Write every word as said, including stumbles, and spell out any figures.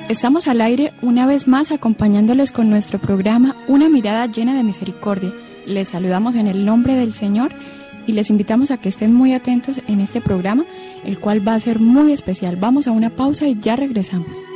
Estamos al aire una vez más acompañándoles con nuestro programa Una mirada llena de misericordia. Les saludamos en el nombre del Señor y les invitamos a que estén muy atentos en este programa, el cual va a ser muy especial. Vamos a una pausa y ya regresamos.